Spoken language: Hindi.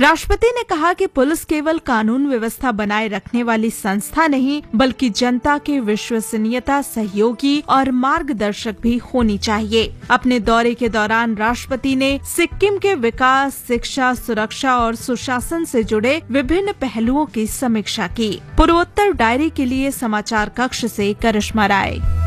राष्ट्रपति ने कहा कि पुलिस केवल कानून व्यवस्था बनाए रखने वाली संस्था नहीं, बल्कि जनता के विश्वसनीयता, सहयोगी और मार्गदर्शक भी होनी चाहिए। अपने दौरे के दौरान राष्ट्रपति ने सिक्किम के विकास, शिक्षा, सुरक्षा और सुशासन से जुड़े विभिन्न पहलुओं की समीक्षा की। पूर्वोत्तर डायरी के लिए समाचार कक्ष से करिश्मा राय।